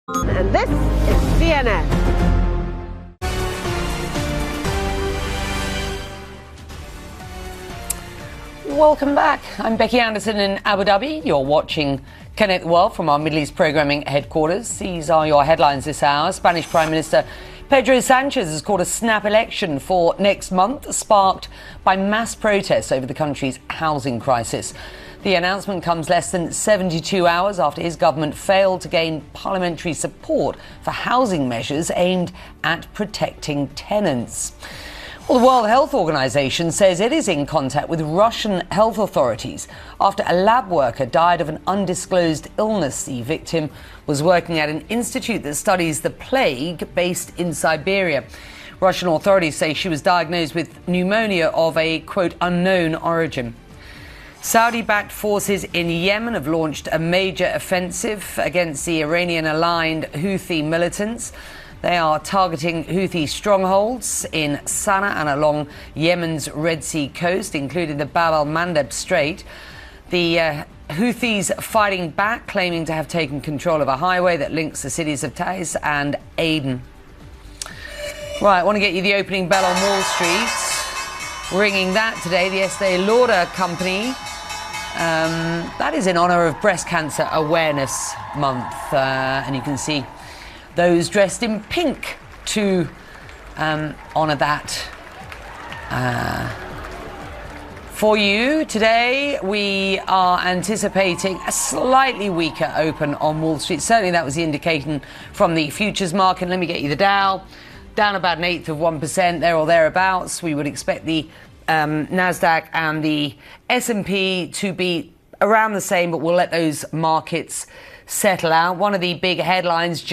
And this is CNN. Welcome back. I'm Becky Anderson in Abu Dhabi. You're watching Connect the World from our Middle East programming headquarters. These are your headlines this hour. Spanish Prime Minister Pedro Sanchez has called a snap election for next month, sparked by mass protests over the country's housing crisis. The announcement comes less than 72 hours after his government failed to gain parliamentary support for housing measures aimed at protecting tenants. Well, the World Health Organization says it is in contact with Russian health authorities after a lab worker died of an undisclosed illness. The victim was working at an institute that studies the plague based in Siberia. Russian authorities say she was diagnosed with pneumonia of a, quote, unknown origin. Saudi-backed forces in Yemen have launched a major offensive against the Iranian-aligned Houthi militants. They are targeting Houthi strongholds in Sana'a and along Yemen's Red Sea coast, including the Bab al-Mandeb Strait. The Houthis fighting back, claiming to have taken control of a highway that links the cities of Taiz and Aden. Right, I want to get you the opening bell on Wall Street. Ringing that today, the Estee Lauder company. That is in honour of Breast Cancer Awareness Month. And you can see those dressed in pink to honour that. For you today, we are anticipating a slightly weaker open on Wall Street. Certainly that was the indication from the futures market. Let me get you the Dow. Down about 1/8%, there or thereabouts. We would expect the Nasdaq and the S&P to be around the same, but we'll let those markets settle out. One of the big headlines